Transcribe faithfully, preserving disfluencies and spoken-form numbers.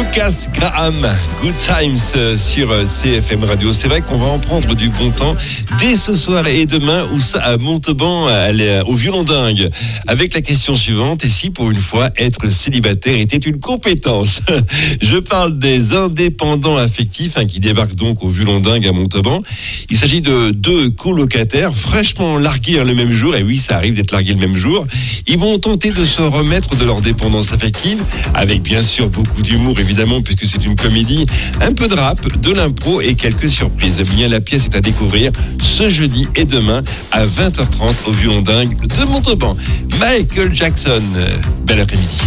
Lucas Graham, Good Times sur C F M Radio. C'est vrai qu'on va en prendre du bon temps dès ce soir et demain où ça à Montauban au violon dingue avec la question suivante: et si pour une fois être célibataire était une compétence? Je parle des indépendants affectifs hein, qui débarquent donc au violon dingue à Montauban. Il s'agit de deux colocataires fraîchement largués hein, le même jour, et oui ça arrive d'être largués le même jour. Ils vont tenter de se remettre de leur dépendance affective avec bien sûr beaucoup d'humour évidemment puisque c'est une comédie, un peu de rap, de l'impro et quelques surprises. Eh bien la pièce est à découvrir ce jeudi et demain à vingt heures trente au violon dingue de Montauban. Michael Jackson, bel après-midi.